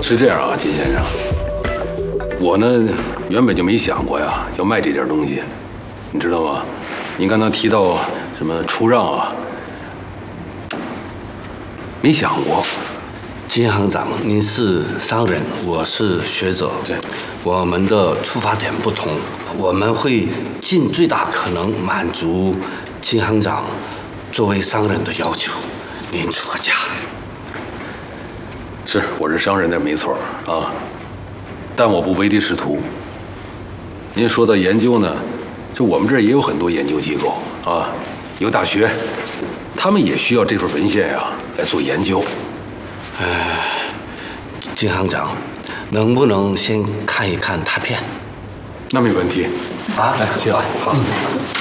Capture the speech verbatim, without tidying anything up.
是这样啊，金先生，我呢原本就没想过呀要卖这点东西，你知道吗？您刚才提到什么出让啊，没想过。 金行长，您是商人，我是学者， 对， 我们的出发点不同，我们会尽最大可能满足金行长作为商人的要求。您出个价。 是，我是商人，那没错啊，但我不唯利是图。您说到研究呢，就我们这儿也有很多研究机构啊，有大学，他们也需要这份文献呀来做研究。 哎，金行长，能不能先看一看拓片？ 那没问题。 啊， 来，谢了。好。 嗯